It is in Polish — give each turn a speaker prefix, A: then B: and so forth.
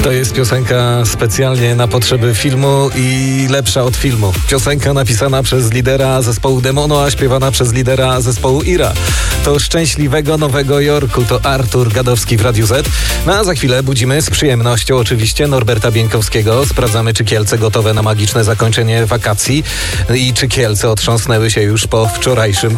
A: To jest piosenka specjalnie na potrzeby filmu i lepsza od filmu. Piosenka napisana przez lidera zespołu Demono, a śpiewana przez lidera zespołu Ira. To szczęśliwego Nowego Jorku, to Artur Gadowski w Radiu Z. No a za chwilę budzimy z przyjemnością oczywiście Norberta Bieńkowskiego. Sprawdzamy, czy Kielce gotowe na magiczne zakończenie wakacji i czy Kielce otrząsnęły się już po wczorajszym